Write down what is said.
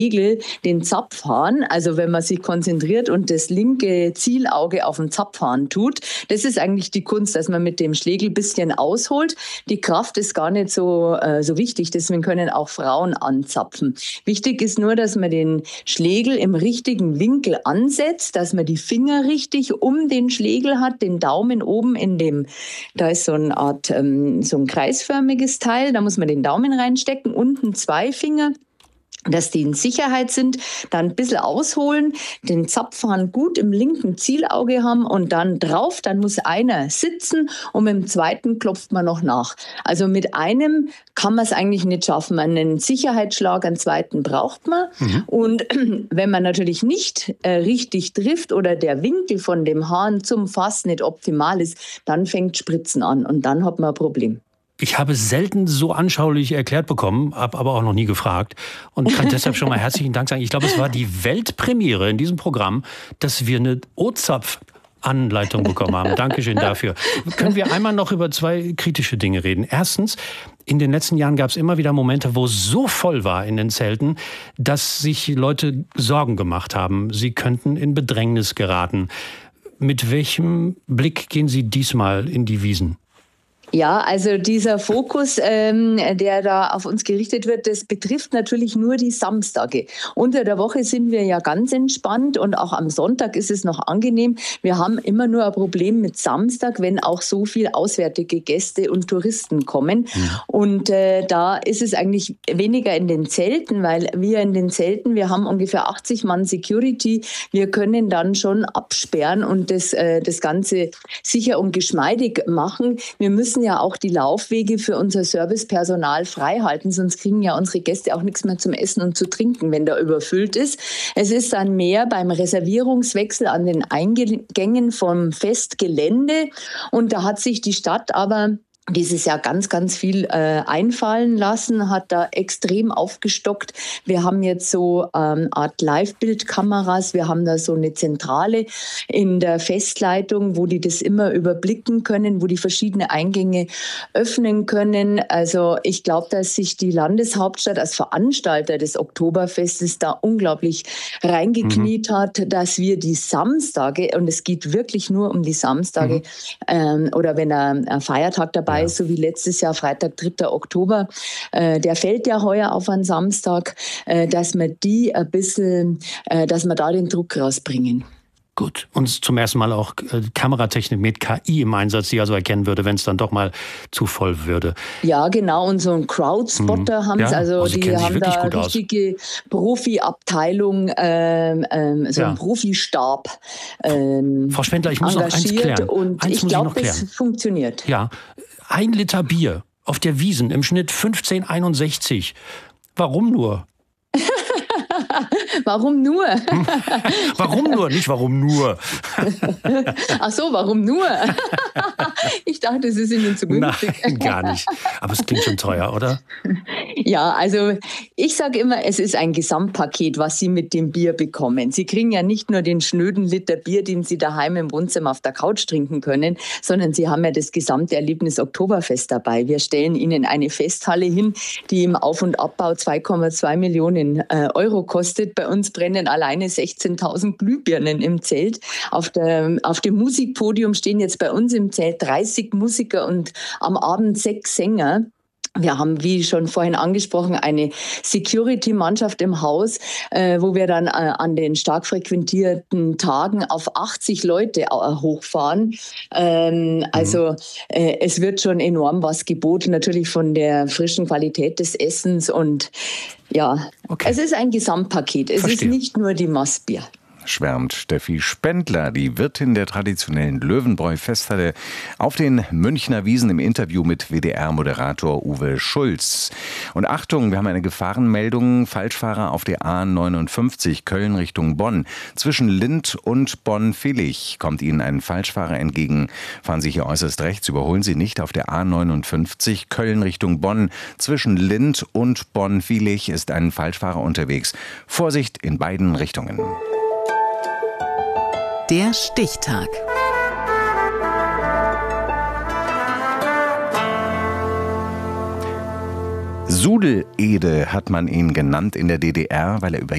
den Zapfhahn, also wenn man sich konzentriert und das linke Zielauge auf den Zapfhahn tut, das ist eigentlich die Kunst, dass man mit dem Schlägel ein bisschen ausholt. Die Kraft ist gar nicht so wichtig, deswegen können auch Frauen anzapfen. Wichtig ist nur, dass man den Schlägel im richtigen Winkel ansetzt, dass man die Finger richtig um den Schlägel hat, den Daumen oben da ist so eine Art, so ein kreisförmiges Teil, da muss man den Daumen reinstecken, unten 2 Finger, dass die in Sicherheit sind, dann ein bisschen ausholen, den Zapfhahn gut im linken Zielauge haben und dann drauf, dann muss einer sitzen und mit dem zweiten klopft man noch nach. Also mit einem kann man es eigentlich nicht schaffen. Einen Sicherheitsschlag, einen zweiten braucht man. Und wenn man natürlich nicht richtig trifft oder der Winkel von dem Hahn zum Fass nicht optimal ist, dann fängt Spritzen an und dann hat man ein Problem. Ich habe es so anschaulich erklärt bekommen, habe aber auch noch nie gefragt und kann deshalb schon mal herzlichen Dank sagen. Ich glaube, es war die Weltpremiere in diesem Programm, dass wir eine O-Zapf-Anleitung bekommen haben. Dankeschön dafür. Können wir einmal noch über 2 kritische Dinge reden? Erstens, in den letzten Jahren gab es immer wieder Momente, wo es so voll war in den Zelten, dass sich Leute Sorgen gemacht haben. Sie könnten in Bedrängnis geraten. Mit welchem Blick gehen Sie diesmal in die Wiesn? Ja, also dieser Fokus, der da auf uns gerichtet wird, das betrifft natürlich nur die Samstage. Unter der Woche sind wir ja ganz entspannt und auch am Sonntag ist es noch angenehm. Wir haben immer nur ein Problem mit Samstag, wenn auch so viel auswärtige Gäste und Touristen kommen. Und da ist es eigentlich weniger in den Zelten, weil wir in den Zelten, wir haben ungefähr 80 Mann Security. Wir können dann schon absperren und das Ganze sicher und geschmeidig machen. Wir müssen ja auch die Laufwege für unser Servicepersonal frei halten, sonst kriegen ja unsere Gäste auch nichts mehr zum Essen und zu trinken, wenn da überfüllt ist. Es ist dann mehr beim Reservierungswechsel an den Eingängen vom Festgelände und da hat sich die Stadt aber dieses Jahr ganz, ganz viel einfallen lassen, hat da extrem aufgestockt. Wir haben jetzt so Art Live-Bildkameras, wir haben da so eine Zentrale in der Festleitung, wo die das immer überblicken können, wo die verschiedene Eingänge öffnen können. Also ich glaube, dass sich die Landeshauptstadt als Veranstalter des Oktoberfestes da unglaublich reingekniet hat, dass wir die Samstage, und es geht wirklich nur um die Samstage, oder wenn ein Feiertag dabei ist, so wie letztes Jahr, Freitag, 3. Oktober, der fällt ja heuer auf einen Samstag, dass wir die ein bisschen, dass wir da den Druck rausbringen. Gut, und zum ersten Mal auch Kameratechnik mit KI im Einsatz, die also erkennen würde, wenn es dann doch mal zu voll würde. Ja, genau, und so ein Crowdspotter haben sie, also die haben da eine richtige Profi-Abteilung, so einen Profistab Frau Spendler, ich muss noch eins klären. Und ich glaube, das funktioniert. Ja, 1 Liter Bier auf der Wiesn im Schnitt 15,61. Warum nur? Warum nur? Warum nur? Nicht warum nur. Ach so, warum nur? Ich dachte, es ist Ihnen zu günstig. Nein, gar nicht. Aber es klingt schon teuer, oder? Ja, also ich sage immer, es ist ein Gesamtpaket, was Sie mit dem Bier bekommen. Sie kriegen ja nicht nur den schnöden Liter Bier, den Sie daheim im Wohnzimmer auf der Couch trinken können, sondern Sie haben ja das gesamte Erlebnis Oktoberfest dabei. Wir stellen Ihnen eine Festhalle hin, die im Auf- und Abbau 2,2 Millionen Euro kostet. Bei uns brennen alleine 16.000 Glühbirnen im Zelt. Auf dem Musikpodium stehen jetzt bei uns im Zelt 30 Musiker und am Abend 6 Sänger. Wir haben, wie schon vorhin angesprochen, eine Security-Mannschaft im Haus, wo wir dann an den stark frequentierten Tagen auf 80 Leute hochfahren. Also es wird schon enorm was geboten, natürlich von der frischen Qualität des Essens und ja, Es ist ein Gesamtpaket. Es ist nicht nur die Maßbier. Schwärmt Steffi Spendler, die Wirtin der traditionellen Löwenbräu-Festhalle, auf den Münchner Wiesn im Interview mit WDR-Moderator Uwe Schulz. Und Achtung, wir haben eine Gefahrenmeldung. Falschfahrer auf der A59 Köln Richtung Bonn. Zwischen Lindt und Bonn-Villig kommt Ihnen ein Falschfahrer entgegen. Fahren Sie hier äußerst rechts, überholen Sie nicht auf der A59 Köln Richtung Bonn. Zwischen Lindt und Bonn-Villig ist ein Falschfahrer unterwegs. Vorsicht in beiden Richtungen. Der Stichtag. Sudelede hat man ihn genannt in der DDR, weil er über